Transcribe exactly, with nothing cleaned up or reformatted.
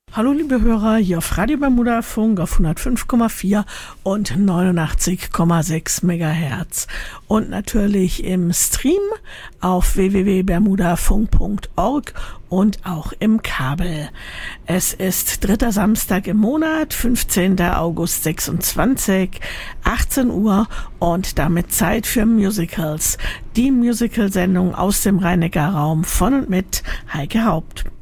Hallo liebe Hörer, hier auf Radio Bermuda Funk auf hundertfünf Komma vier und neunundachtzig Komma sechs Megahertz und natürlich im Stream auf w w w punkt bermudafunk punkt org und auch im Kabel. Es ist dritter Samstag im Monat, fünfzehnter August sechsundzwanzig, achtzehn Uhr und damit Zeit für Musicals. Die Musical-Sendung aus dem Rhein-Neckar-Raum von und mit Heike Haupt.